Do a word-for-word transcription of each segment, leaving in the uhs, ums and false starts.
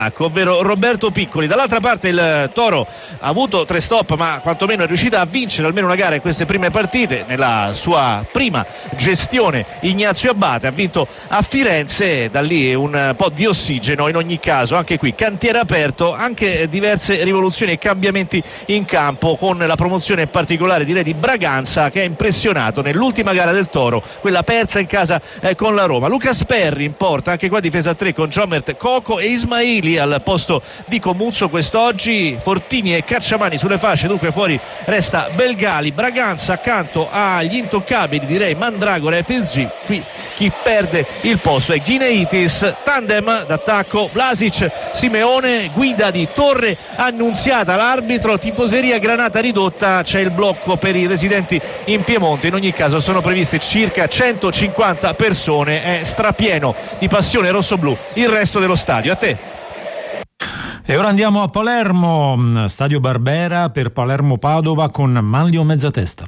ovvero Roberto Piccoli. Dall'altra parte il Toro ha avuto tre stop, ma quantomeno è riuscita a vincere almeno una gara in queste prime partite. Nella sua prima gestione Ignazio Abate ha vinto a Firenze, da lì un po' di ossigeno in ogni caso. Anche qui cantiere aperto, anche diverse rivoluzioni e cambiamenti in campo, con la promozione particolare direi di Braganza, che ha impressionato nell'ultima gara del Toro, quella persa in casa eh, con la Roma. Lucas Perry in porta, anche qua difesa a tre con Jomert, Coco e Ismaili al posto di Comuzzo quest'oggi. Fortini e Cacciamani sulle fasce, dunque fuori resta Belgali. Braganza accanto agli intoccabili direi Mandragora e F S G. Qui chi perde il posto è Gineitis. Tandem d'attacco Vlasic Simeone, guida di Torre Annunziata l'arbitro, tifoseria Granata ridotta. C'è il blocco per i residenti in Piemonte. In ogni caso sono previste circa centocinquanta persone, è strapieno di passione rossoblù il resto dello stadio. A te. E ora andiamo a Palermo, Stadio Barbera per Palermo-Padova con Manlio Mezzatesta.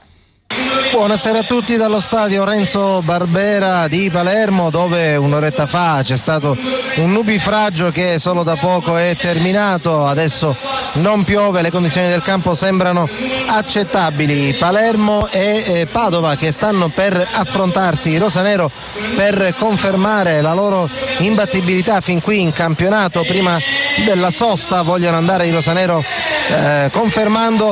Buonasera a tutti dallo stadio Renzo Barbera di Palermo, dove un'oretta fa c'è stato un nubifragio che solo da poco è terminato. Adesso non piove, le condizioni del campo sembrano accettabili. Palermo e eh, Padova che stanno per affrontarsi, i rosanero per confermare la loro imbattibilità fin qui in campionato. Prima della sosta vogliono andare i rosanero eh, confermando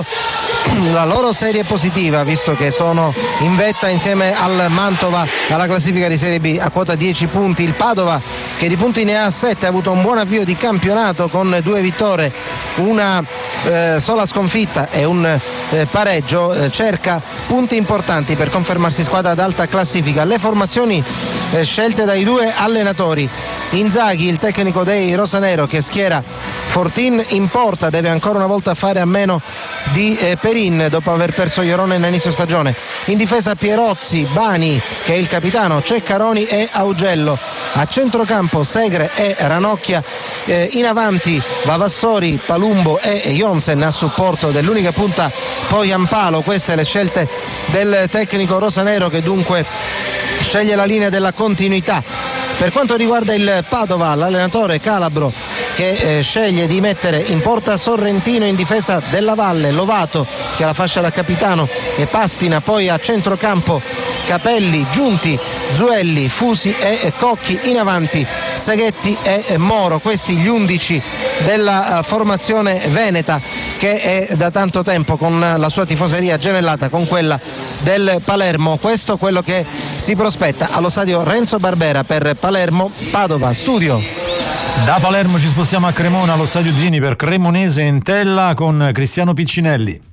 la loro serie positiva, visto che sono in vetta insieme al Mantova alla classifica di Serie B a quota dieci punti. Il Padova, che di punti ne ha sette, ha avuto un buon avvio di campionato con due vittorie, una eh, sola sconfitta e un eh, pareggio, eh, cerca punti importanti per confermarsi squadra ad alta classifica. Le formazioni eh, scelte dai due allenatori: Inzaghi, il tecnico dei rosanero, che schiera Fortin in porta, deve ancora una volta fare a meno di eh, Perin dopo aver perso Iorone all'inizio stagione. In difesa Pierozzi, Bani che è il capitano, Ceccaroni e Augello. A centrocampo Segre e Ranocchia, eh, in avanti Vavassori, Palumbo e Jonsen a supporto dell'unica punta poi Ampalo. Queste le scelte del tecnico rosanero, che dunque sceglie la linea della continuità. Per quanto riguarda il Padova, l'allenatore calabro che eh, sceglie di mettere in porta Sorrentino, in difesa della Valle, Lovato che ha la fascia da capitano e Pastina, poi a centrocampo Capelli, Giunti, Zuelli, Fusi e Cocchi, in avanti Seghetti e Moro. Questi gli undici della uh, formazione veneta, che è da tanto tempo con la sua tifoseria gemellata con quella del Palermo. Questo quello che si prospetta allo stadio Renzo Barbera per Palermo Padova. Studio. Da Palermo ci spostiamo a Cremona, allo stadio Zini per Cremonese Entella con Cristiano Piccinelli.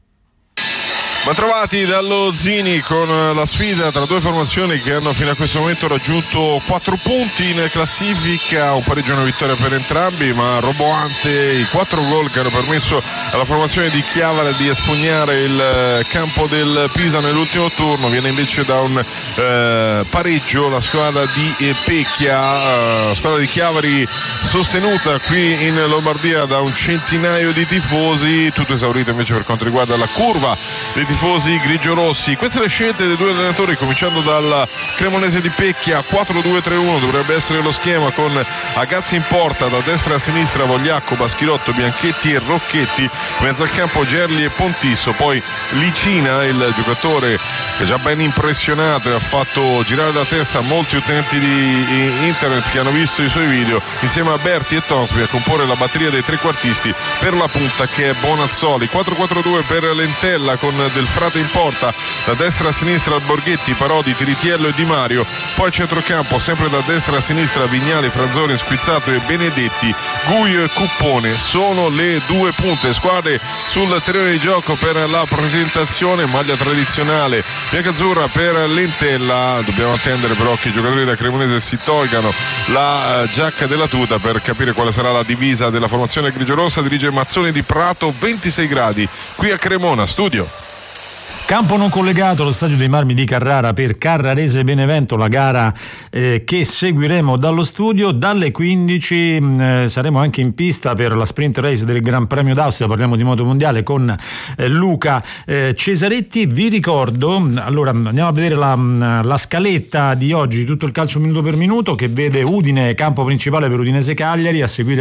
Bentrovati dallo Zini con la sfida tra due formazioni che hanno fino a questo momento raggiunto quattro punti in classifica, un pareggio e una vittoria per entrambi, ma roboante i quattro gol che hanno permesso alla formazione di Chiavari di espugnare il campo del Pisa nell'ultimo turno. Viene invece da un eh, pareggio la squadra di Pecchia, eh, squadra di Chiavari sostenuta qui in Lombardia da un centinaio di tifosi, tutto esaurito invece per quanto riguarda la curva dei tifosi grigio-rossi. Queste le scelte dei due allenatori, cominciando dal cremonese di Pecchia. Quattro due tre uno dovrebbe essere lo schema, con Agazzi in porta, da destra a sinistra Vogliacco, Baschirotto, Bianchetti e Rocchetti, mezzo al campo Gerli e Pontisso, poi Licina, il giocatore che è già ben impressionato e ha fatto girare la testa molti utenti di internet che hanno visto i suoi video, insieme a Berti e Tonsby a comporre la batteria dei trequartisti per la punta, che è Bonazzoli. Quattro quattro due per l'Entella, con Del Frate in porta, da destra a sinistra Borghetti, Parodi, Tiritiello e Di Mario, poi a centrocampo sempre da destra a sinistra Vignali, Franzoni, Squizzato e Benedetti, Guio e Cuppone. Sono le due punte squadre sul terreno di gioco per la presentazione. Maglia tradizionale biancazzurra per l'Entella. Dobbiamo attendere però che i giocatori da Cremonese si tolgano la giacca della tuta per capire quale sarà la divisa della formazione grigiorossa. Dirige Mazzoni di Prato, ventisei gradi qui a Cremona. Studio. Campo non collegato allo Stadio dei Marmi di Carrara per Carrarese Benevento, la gara eh, che seguiremo dallo studio. Dalle quindici eh, saremo anche in pista per la sprint race del Gran Premio d'Austria, parliamo di moto mondiale con eh, Luca eh, Cesaretti. Vi ricordo, allora andiamo a vedere la, la scaletta di oggi, tutto il calcio minuto per minuto, che vede Udine campo principale per Udinese Cagliari, a seguire